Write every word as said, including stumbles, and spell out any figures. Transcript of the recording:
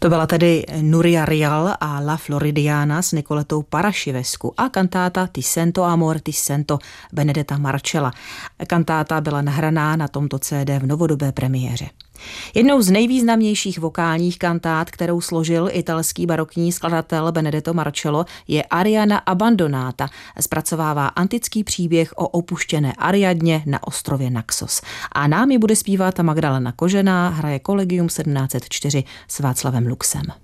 To byla tedy Nuria Rial a La Floridiana s Nicoletou Parašivescu a kantáta Ti sento amor, ti sento Benedetta Marcella. Kantáta byla nahraná na tomto C D v novodobé premiéře. Jednou z nejvýznamnějších vokálních kantát, kterou složil italský barokní skladatel Benedetto Marcello, je Ariana Abbandonata. Zpracovává antický příběh o opuštěné Ariadně na ostrově Naxos. A nám ji bude zpívat Magdalena Kožená, hraje Collegium sedmnáct set čtyři s Václavem Luxem.